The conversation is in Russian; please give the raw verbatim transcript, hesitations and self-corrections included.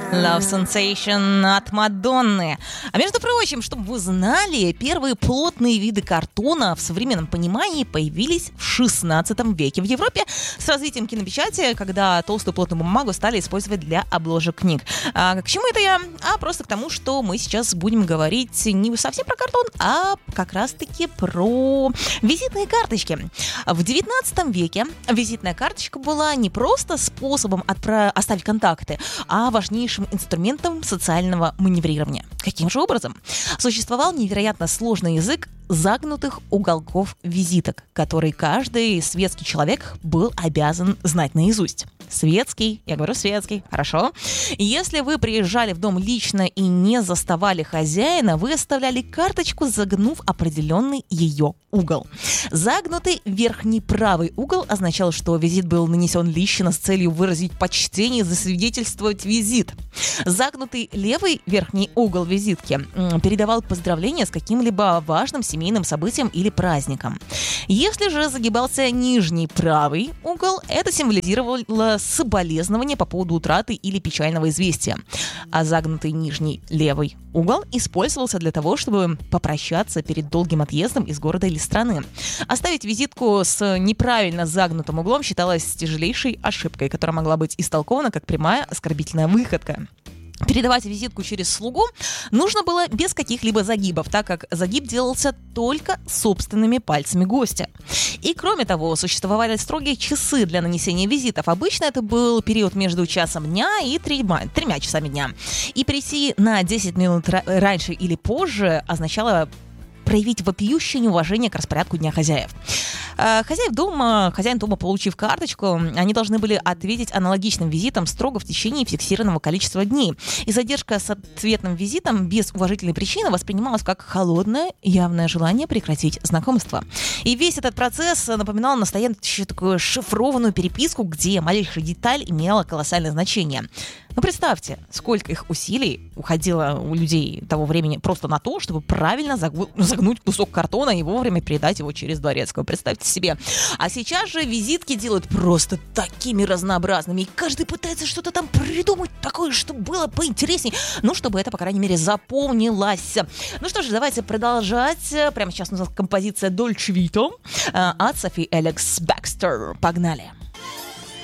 Love Sensation от Мадонны. А между прочим, чтобы вы знали, первые плотные виды картона в современном понимании появились в шестнадцатом веке в Европе с развитием кинопечати, когда толстую плотную бумагу стали использовать для обложек книг. А к чему это я? А просто к тому, что мы сейчас будем говорить не совсем про картон, а как раз-таки про визитные карточки. В девятнадцатом веке визитная карточка была не просто способом отправ... оставить контакты, а важнейшим инструментом социального маневрирования. Каким же образом? Существовал невероятно сложный язык загнутых уголков визиток, который каждый светский человек был обязан знать наизусть. Светский, я говорю светский, хорошо. Если вы приезжали в дом лично и не заставали хозяина, вы оставляли карточку, загнув определенный ее угол. Загнутый верхний правый угол означал, что визит был нанесен лично с целью выразить почтение и засвидетельствовать визит. Загнутый левый верхний угол визитки передавал поздравления с каким-либо важным семейным событием или праздником. Если же загибался нижний правый угол, это символизировало соболезнование по поводу утраты или печального известия. А загнутый нижний левый угол использовался для того, чтобы попрощаться перед долгим отъездом из города или страны. Оставить визитку с неправильно загнутым углом считалось тяжелейшей ошибкой, которая могла быть истолкована как прямая оскорбительная выходка. Передавать визитку через слугу нужно было без каких-либо загибов, так как загиб делался только собственными пальцами гостя. И кроме того, существовали строгие часы для нанесения визитов. Обычно это был период между часом дня и тремя, тремя часами дня. И прийти на десять минут ра- раньше или позже означало проявить вопиющее неуважение к распорядку дня хозяев. Хозяин дома, хозяин дома, получив карточку, они должны были ответить аналогичным визитом строго в течение фиксированного количества дней. И задержка с ответным визитом без уважительной причины воспринималась как холодное, явное желание прекратить знакомство. И весь этот процесс напоминал настоящую такую шифрованную переписку, где малейшая деталь имела колоссальное значение. Ну, представьте, сколько их усилий уходило у людей того времени просто на то, чтобы правильно загнуть кусок картона и вовремя передать его через дворецкого. Представьте себе. А сейчас же визитки делают просто такими разнообразными. И каждый пытается что-то там придумать такое, чтобы было поинтересней. Ну, чтобы это, по крайней мере, запомнилось. Ну что же, давайте продолжать. Прямо сейчас у нас композиция Dolce Vita от Софи Алекс Бэкстер. Погнали.